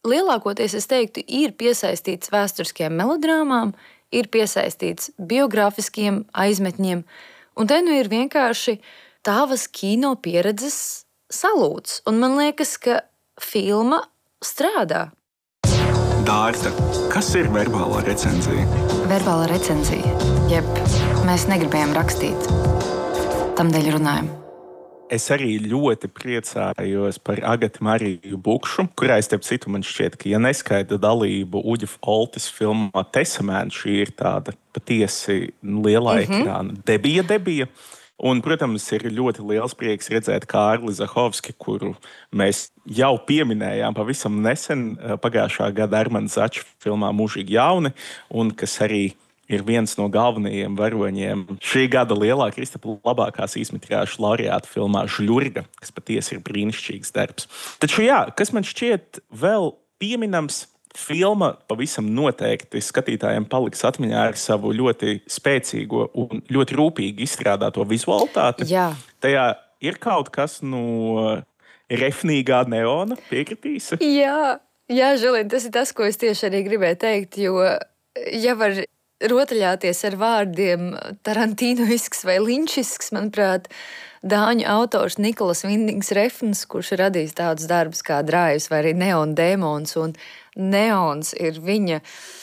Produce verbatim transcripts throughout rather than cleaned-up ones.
lielākoties, es teiktu, ir piesaistīts vēsturiskajām melodrāmām, ir piesaistīts biogrāfiskiem aizmetņiem, un te nu ir vienkārši tavas kino pieredzes salūts. Un man liekas, ka filma strādā. Dārta, kas ir verbālā recenzija? Verbālā recenzija, jeb mēs negribējām rakstīt, tamdēļ runājam. Es arī ļoti priecājos par Agatu Mariju Bukšu, kurai, starp citu, man šķiet, ka, ja neskaita dalību Uģa Oltes filmā Tesamēn, šī ir tāda patiesi lielā mm-hmm. ekrāna debija debija. Un, protams, ir ļoti liels prieks redzēt Kārli Zahovski, kuru mēs jau pieminējām pavisam nesen pagājušā gada Armanda Zača filmā Mūžīgi jauni, un kas arī ir viens no galvenajiem varoņiem šī gada lielā Kristapa labākās īsmetrāžu laureāta filmā Žļurga, kas patiesi ir brīnišķīgs darbs. Taču jā, kas man šķiet vēl pieminams, filma pavisam noteikti skatītājiem paliks atmiņā ar savu ļoti spēcīgo un ļoti rūpīgi izstrādāto vizualitāti. Jā. Tajā ir kaut kas no refnīgā neona, piekritīsi? Jā, jā, Žilin, tas ir tas, ko es tieši arī gribēju teikt, jo ja var rotaļāties ar vārdiem tarantīnoisks vai linčisks, manuprāt, dāņu autors Nikolas Vindings Refns, kurš ir radījis tādus darbus kā Drājus vai arī Neona dēmons, un neons ir viņa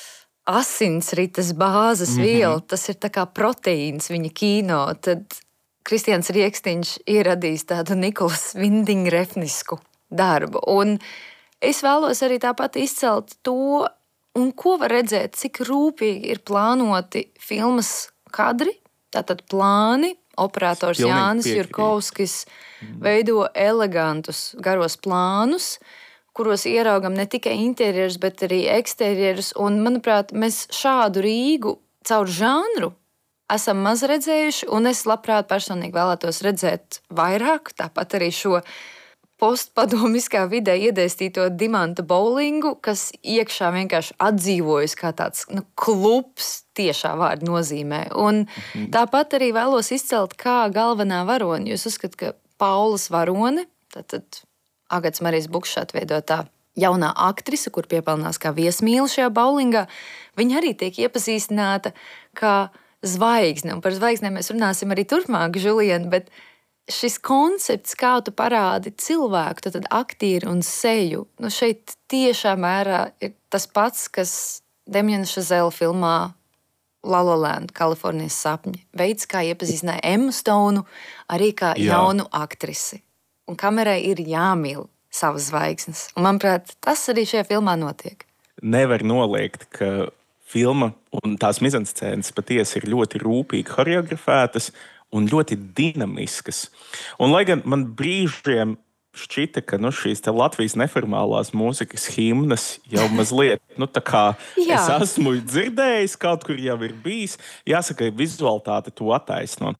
asinsrites bāzes mm-hmm. viela, tas ir tā kā proteīns viņa kino, tad Kristians Rieksniņš ir radījis tādu Nikolas Vinding Refnisku darbu. Un es vēlos arī tāpat izcelt to, un ko var redzēt, cik rūpīgi ir plānoti filmas kadri, tātad plāni, operators Pilnīgi Jānis piekrīt. Jurkovskis veido elegantus garos plānus, kuros ieraugam ne tikai interjerus, bet arī eksterjerus, un, manuprāt, mēs šādu Rīgu caur žanru esam maz redzējuši, un es labprāt personīgi vēlētos redzēt vairāk, tāpat arī šo postpadomiskā vidē iedēstīto dimanta bowlingu, kas iekšā vienkārši atdzīvojas kā tāds nu, klubs tiešā vārda nozīmē. Un mm-hmm. tāpat arī vēlos izcelt kā galvenā varone. Jūs uzskatāt, ka Paulas varone, tātad Agats Marijas Bukšs atveidotā jaunā aktrise, kur piepelnās kā viesmīle šajā bowlingā, viņa arī tiek iepazīstināta kā zvaigzne. Un par zvaigznēm mēs runāsim arī turpmāk, Žulien, bet šis koncepts, kā tu parādi cilvēku, tad aktieri un seju, nu šeit tiešā mērā ir tas pats, kas Demiana Šazela filmā La La Land, Kalifornijas sapņi. Veids, kā iepazīstināja Emmu Stonu, arī kā Jā. jaunu aktrisi. Un kamerai ir jāmīl savas zvaigznes. Un, manuprāt, tas arī šajā filmā notiek. Nevar noliegt, ka filma un tās mizanscēnas patiesi ir ļoti rūpīgi choreografētas un ļoti dinamiskas. Un, lai gan man brīžiem šķita, ka nu, šīs te Latvijas neformālās mūzikas himnas jau mazliet, nu tā kā Jā. es esmu dzirdējis, kaut kur jau ir bijis, jāsaka, vizualitāte to attaisno.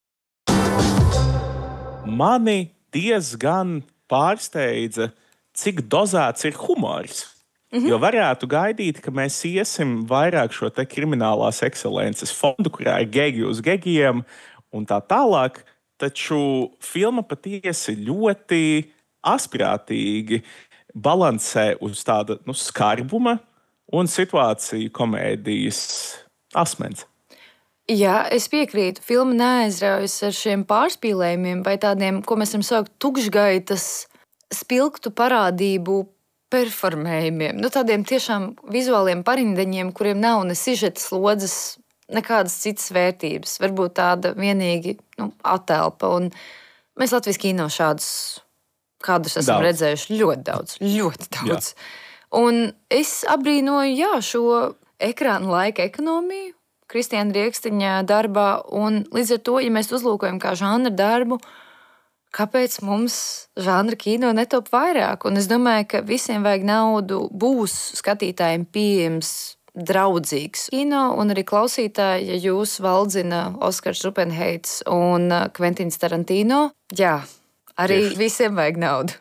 Mani diezgan pārsteidza, cik dozēts ir humors. Mm-hmm. Jo varētu gaidīt, ka mēs iesim vairāk šo te kriminālās ekscelences fondu, kurā ir gegi uz gegiem, un tā tālāk, taču filma patiesi ļoti asprātīgi balansē uz tāda nu, skarbuma un situāciju komēdijas asmens. Jā, es piekrītu. Filma neaizraujas ar šiem pārspīlējumiem vai tādiem, ko mēs varam saukt, tukšgaitas spilgtu parādību performējumiem. Nu, tādiem tiešām vizuāliem parindeņiem, kuriem nav ne sižeta slodzes, nekādas citas vērtības. Varbūt tāda vienīgi nu, attēlpa. Un mēs Latvijas kino šādus, kādus esam daudz. redzējuši ļoti daudz. Ļoti daudz. Jā. Un es apbrīnoju jā, šo ekrāna laika ekonomiju Kristiāna Rieksniņa darbā. Un līdz ar to, ja mēs uzlūkojam kā žanra darbu, kāpēc mums žanra kino netop vairāk? Un es domāju, ka visiem vajag naudu, būs skatītājiem pieejams draudzīgs kino, un arī klausītāji, ja jūs valdzina Oskars Rupenheits un Kventins Tarantino, jā, arī Tieši. visiem vajag naudu.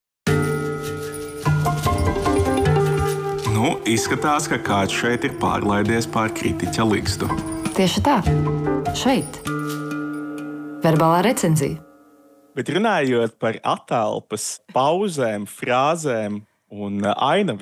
Nu, izskatās, ka kāds šeit ir pārlaidies pār kritiķa ligzdu. Tieši tā. Šeit. Verbālā recenzija. Bet runājot par attēlpas pauzēm, frāzēm un ainavu